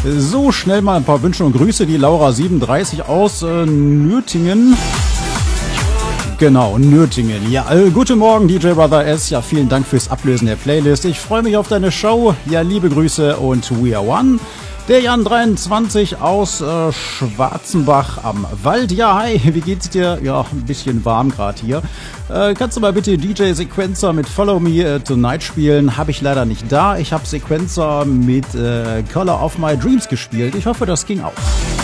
So, schnell mal ein paar Wünsche und Grüße. Die Laura37 aus Nürtingen. Genau, Nürtingen. Ja, guten Morgen, DJ Brother S. Ja, vielen Dank fürs Ablösen der Playlist. Ich freue mich auf deine Show. Ja, liebe Grüße und We Are One. Der Jan23 aus Schwarzenbach am Wald. Ja, hi, wie geht's dir? Ja, ein bisschen warm gerade hier. Kannst du mal bitte DJ Sequencer mit Follow Me Tonight spielen? Habe ich leider nicht da. Ich habe Sequencer mit Color of My Dreams gespielt. Ich hoffe, das ging auch.